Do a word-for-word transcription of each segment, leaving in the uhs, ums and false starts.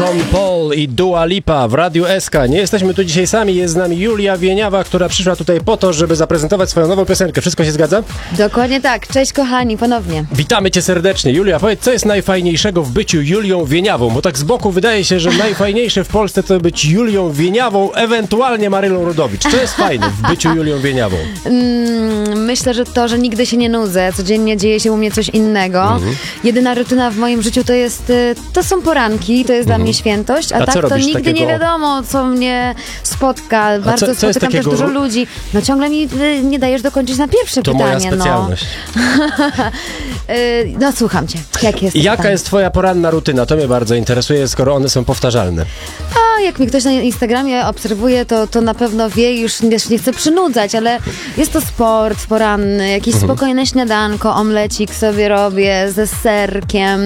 Sean Paul i Dua Lipa w Radiu S K. Nie jesteśmy tu dzisiaj sami, jest z nami Julia Wieniawa, która przyszła tutaj po to, żeby zaprezentować swoją nową piosenkę. Wszystko się zgadza? Dokładnie tak. Cześć kochani, ponownie. Witamy cię serdecznie. Julia, powiedz, co jest najfajniejszego w byciu Julią Wieniawą? Bo tak z boku wydaje się, że najfajniejsze w Polsce to być Julią Wieniawą, ewentualnie Marylą Rodowicz. Co jest fajne w byciu Julią Wieniawą? Mm, myślę, że to, że nigdy się nie nudzę. Codziennie dzieje się u mnie coś innego. Mhm. Jedyna rutyna w moim życiu to jest, to są poranki, to jest mhm. dla mnie świętość, a, a tak to nigdy takiego... nie wiadomo, co mnie spotka. Bardzo co, co spotykam takiego... też dużo ludzi. No ciągle mi y, nie dajesz dokończyć na pierwsze to pytanie. To moja specjalność. No. y, no słucham cię. Jak jest Jaka jest twoja poranna rutyna? To mnie bardzo interesuje, skoro one są powtarzalne. A jak mnie ktoś na Instagramie obserwuje, to, to na pewno wie, już nie, nie chcę przynudzać, ale jest to sport poranny, jakieś mhm. spokojne śniadanko, omlecik sobie robię ze serkiem,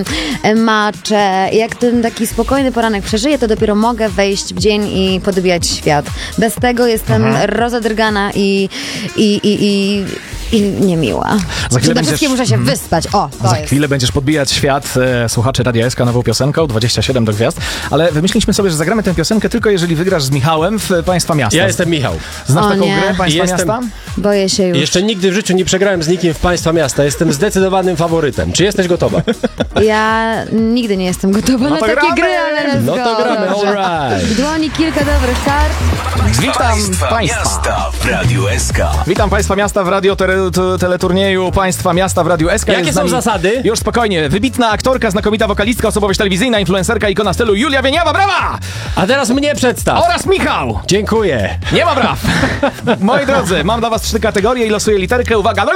maczę. Jak ten taki spokojny poranek przeżyję, to dopiero mogę wejść w dzień i podbijać świat. Bez tego jestem mhm. rozedrgana i, i, i, i, i niemiła. Za chwilę Przede będziesz... wszystkim muszę się wyspać. O, to Za jest. chwilę będziesz podbijać świat e, słuchaczy Radia S K nową piosenką, dwadzieścia siedem do gwiazd, ale wymyśliliśmy sobie, że zagramy tę piosenkę tylko jeżeli wygrasz z Michałem w Państwa Miasta. Ja jestem Michał. Znasz o, taką nie. grę Państwa jestem... Miasta? Boję się już. Jeszcze nigdy w życiu nie przegrałem z nikim w Państwa Miasta. Jestem zdecydowanym faworytem. Czy jesteś gotowa? Ja nigdy nie jestem gotowa no na takie gramy. gry, ale let's No go. to gramy, alright. W dłoni kilka dobrych kart. Witam Państwa, Państwa. Miasta w Radiu S K. Witam Państwa Miasta w radio tele, te, teleturnieju Państwa Miasta w Radiu S K. Jakie są zasady? Już spokojnie. Wybitna aktorka, znakomita wokalistka, osobowość telewizyjna, influencerka, ikona stylu Julia Wieniawa. Brawa! A teraz mnie przedstaw. Oraz Michał. Dziękuję. Nie ma braw. Moi drodzy, mam dla was trzy kategorie i losuję literkę. Uwaga.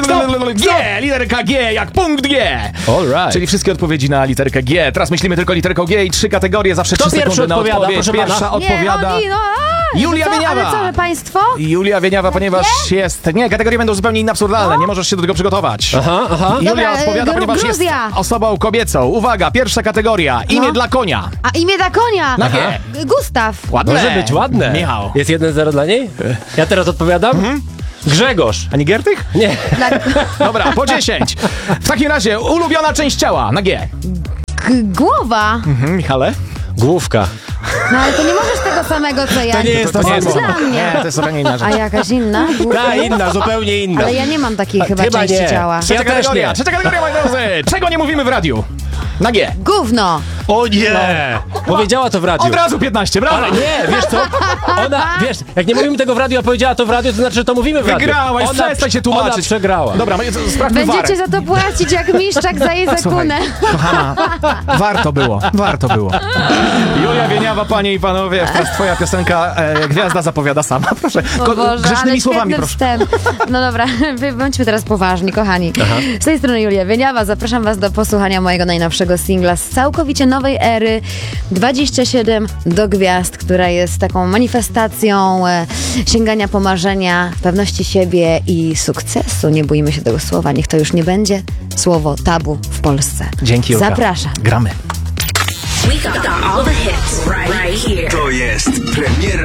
G. Literka G jak punkt G. Alright. Czyli wszystkie odpowiedzi na literkę G. Teraz myślimy tylko literką G i trzy kategorie. Zawsze Kto trzy pierwszy sekundy na odpowiada, odpowiedź. proszę Pierwsza pana? odpowiada... Nie, oni, no, a, Julia co? Wieniawa. Ale co, że państwo? Julia Wieniawa, ponieważ Nie? jest... Nie, kategorie będą zupełnie inne, absurdalne. Nie możesz się do tego przygotować. Aha, aha. Julia Dobra, odpowiada, Gru- ponieważ jest Gruzja. osobą kobiecą. Uwaga, pierwsza kategoria. Imię No. dla konia. A imię dla konia? Na G. G- Gustaw. Ładne. Może być ładne. Michał. Jest jeden zero dla niej? Ja teraz odpowiadam? Mhm. Grzegorz. A nie Giertych? Nie. Dobra, po dziesięć. W takim razie, ulubiona część ciała. Na G. G- głowa. Mhm, Michale? Główka. No ale to nie możesz tego samego, co ja. To nie jest to to samo. jest dla Nie, mnie. to jest zupełnie inna rzecz. A jakaś inna? Ta inna, zupełnie inna. Ale ja nie mam takiej chyba, chyba części nie. ciała. Ja Trzecia też kategoria, nie. trzecia kategoria, moi drodzy. Czego nie mówimy w radiu? Na G. Gówno. O nie! Powiedziała to w radiu. Od razu piętnaście, brawo! Ale nie, wiesz co? Ona, wiesz, jak nie mówimy tego w radiu, a powiedziała to w radiu, to znaczy, że to mówimy w radiu. Wygrałaś, Ona, przestań się tłumaczyć. Ona przegrała. Dobra, my- sprawdźmy Będziecie warę. za to płacić jak miszczak za jej zekunę. Kochana, warto było, warto było. Julia Wieniawa, panie i panowie, teraz twoja piosenka e, Gwiazda zapowiada sama. Proszę, O ko- Boże, grzecznymi ale słowami, świetny proszę. wstęp. No dobra, wy- bądźmy teraz poważni, kochani. Aha. Z tej strony Julia Wieniawa, zapraszam was do posłuchania mojego najnowszego singla z całkowicie nowej ery dwadzieścia siedem do gwiazd, która jest taką manifestacją e, sięgania po marzenia, pewności siebie i sukcesu. Nie bójmy się tego słowa, niech to już nie będzie słowo tabu w Polsce. Dzięki, Julka. Zapraszam. Gramy. We got all the hits right, right here. To jest premiera